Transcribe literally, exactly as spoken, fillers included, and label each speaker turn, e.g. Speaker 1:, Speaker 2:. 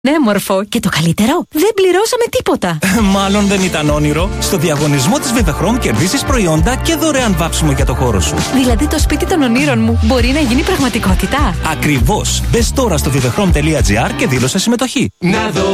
Speaker 1: Ναι, μορφό. Και το καλύτερο, δεν πληρώσαμε τίποτα.
Speaker 2: Μάλλον δεν ήταν όνειρο. Στο διαγωνισμό της Vivechrome κερδίσεις προϊόντα και δωρεάν βάψιμο για το χώρο σου.
Speaker 1: Δηλαδή το σπίτι των ονείρων μου μπορεί να γίνει πραγματικότητα.
Speaker 2: Ακριβώς. Μπες τώρα στο vivechrome τελεία gr και δήλωσε συμμετοχή.
Speaker 3: Να δω.